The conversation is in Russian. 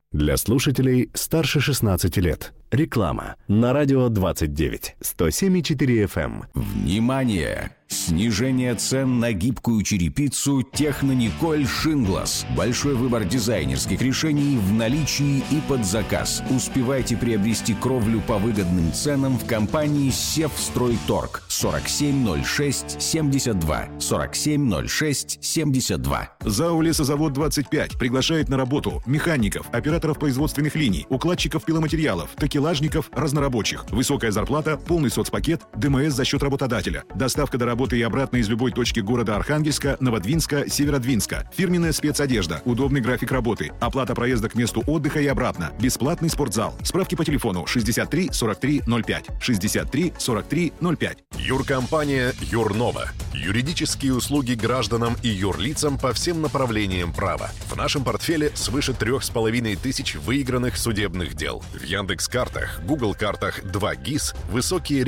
Для слушателей старше 16 лет. Реклама на радио 29, 107,4 FM. Внимание! Снижение цен на гибкую черепицу Технониколь Шинглас. Большой выбор дизайнерских решений в наличии и под заказ. Успевайте приобрести кровлю по выгодным ценам в компании Севстройторг. 470672. 470672. ЗАО «Лесозавод 25» приглашает на работу механиков, операторов производственных линий, укладчиков пиломатериалов, такелажников, разнорабочих. Высокая зарплата, полный соцпакет, ДМС за счет работодателя. Доставка до работы и обратно из любой точки города Архангельска, Новодвинска, Северодвинска. Фирменная спецодежда, удобный график работы, оплата проезда к месту отдыха и обратно, бесплатный спортзал. Справки по телефону 63 43 05. 63 43 05. Юркомпания «Юрнова». Юридические услуги гражданам и юрлицам по всем направлениям права. В нашем портфеле свыше 3500 выигранных судебных дел. В Яндекс.Картах, Google.Картах, 2GIS, высокие